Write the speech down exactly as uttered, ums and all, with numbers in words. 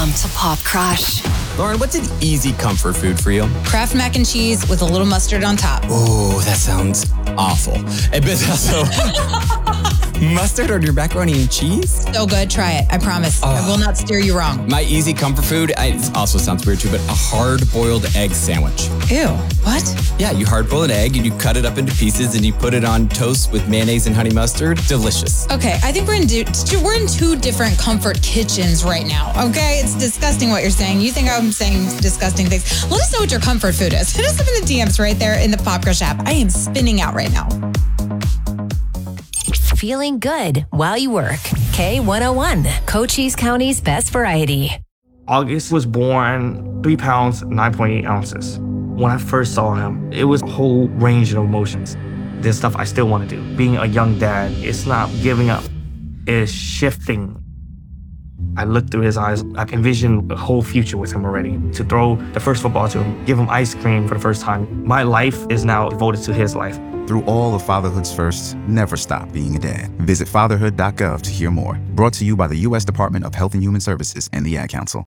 Welcome to Pop Crush. Lauren, what's an easy comfort food for you? Kraft mac and cheese with a little mustard on top. Oh, that sounds awful. But also, mustard on your macaroni and cheese? So good. Try it. I promise. Oh. I will not steer you wrong. My easy comfort food, I, it also sounds weird too, but a hard-boiled egg sandwich. Ew. What? Yeah, you hard-boil an egg and you cut it up into pieces and you put it on toast with mayonnaise and honey mustard. Delicious. Okay, I think we're in do- we're in two different comfort kitchens right now. Okay, it's disgusting what you're saying. You think I'm saying disgusting things? Let us know what your comfort food is. Hit us up in the D Ms right there in the Pop Crush app. I am spinning out right now. Feeling good while you work. K one oh one, Cochise County's best variety. August was born three pounds, nine point eight ounces. When I first saw him, it was a whole range of emotions. There's stuff I still want to do. Being a young dad, it's not giving up, it's shifting. I looked through his eyes, I envisioned a whole future with him already. To throw the first football to him, give him ice cream for the first time. My life is now devoted to his life. Through all of fatherhood's firsts, never stop being a dad. Visit fatherhood dot gov to hear more. Brought to you by the U S Department of Health and Human Services and the Ad Council.